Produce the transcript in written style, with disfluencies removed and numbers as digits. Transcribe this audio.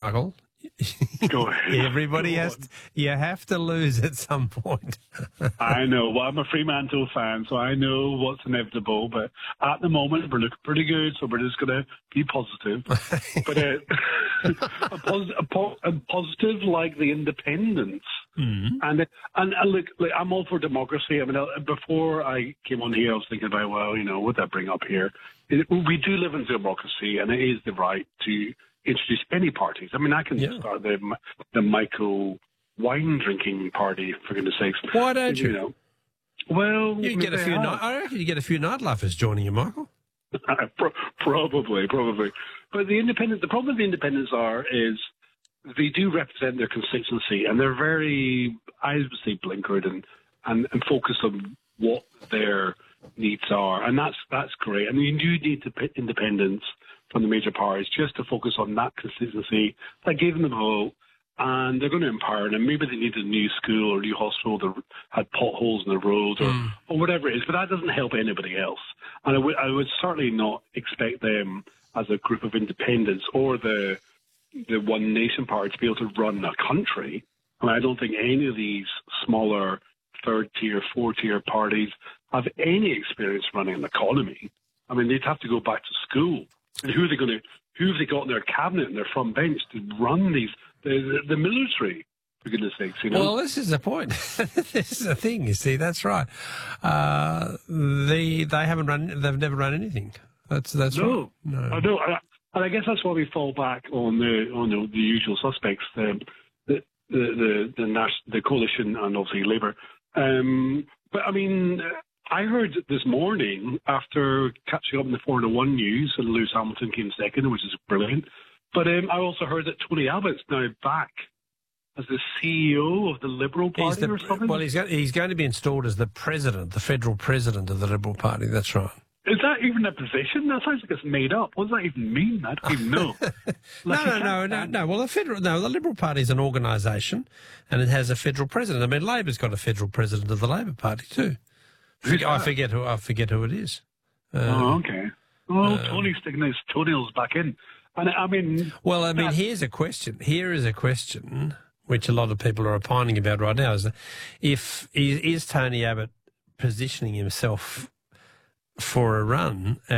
Michael. Go ahead. Everybody you have to lose at some point. I know. Well, I'm a Fremantle fan, so I know what's inevitable. But at the moment, we're looking pretty good, so we're just going to be positive. But a positive like the independents. Mm-hmm. And look, I'm all for democracy. I mean, before I came on here, I was thinking about, well, what did I bring up here? We do live in democracy, and it is the right to introduce any parties. I mean, I can start the Michael wine drinking party, for goodness sakes. Why don't you? Well, you get a few. I reckon you get a few nightlifers joining you, Michael. Probably. But the problem with the independents is they do represent their constituency, and they're very, I would say, blinkered and focused on what their needs are, and that's great. I mean, you do need to put independence from the major parties just to focus on that constituency that gave them the vote, and they're going to empower them. Maybe they need a new school or a new hospital that had potholes in the roads or whatever it is, but that doesn't help anybody else. And I would certainly not expect them as a group of independents or the One Nation Party to be able to run a country. I mean, I don't think any of these smaller third-tier, fourth-tier parties have any experience running an economy. I mean, they'd have to go back to school. And who have they got in their cabinet and their front bench to run the military, for goodness sakes, Well, this is the point. This is the thing, you see, that's right. They've never run anything. That's right. No. I know. And I guess that's why we fall back on the usual suspects, the coalition and obviously Labour. But I mean, I heard this morning after catching up in the 4-1 news, and Lewis Hamilton came second, which is brilliant. But I also heard that Tony Abbott's now back as the CEO of the Liberal Party or something. Well, he's going to be installed as the federal president of the Liberal Party. That's right. Is that even a position? That sounds like it's made up. What does that even mean? I don't even know. No. Well, the Liberal Party is an organisation, and it has a federal president. I mean, Labor's got a federal president of the Labor Party too. I forget who it is. Okay. Well, Tony's sticking his toenails back in. And I mean... Well, I mean, here's a question. Here is a question which a lot of people are opining about right now. Is Tony Abbott positioning himself for a run